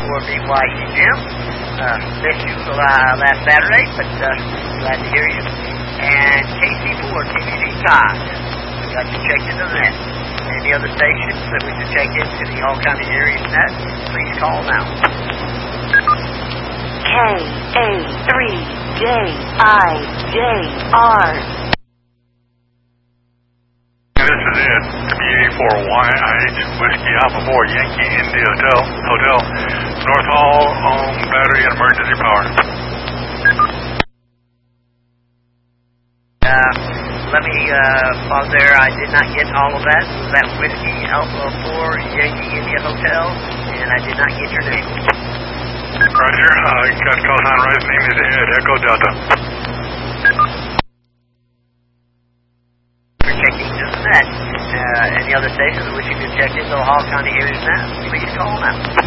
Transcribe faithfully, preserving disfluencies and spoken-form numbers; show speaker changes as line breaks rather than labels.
for B Y U Jim. Uh, missed you uh, last Saturday, but uh, glad to hear you. And K C four, K C Todd. Got you checked into that. Any other stations that we should check into the Hall County Areas Net, please call now.
K A three J I J R.
This is Ed, W A four Y I H Whiskey Alpha four Yankee India Hotel, Hotel, North Hall, home, battery, and emergency power.
Uh, let me uh, pause there. I did not get all of that. That Whiskey Alpha four Yankee India Hotel, and I did not get your name.
Roger, uh, you got call sign right, name is Ed, Echo Delta.
For checking into that. Uh, any other stations that we should check into the Hall County Areas Net, please call now.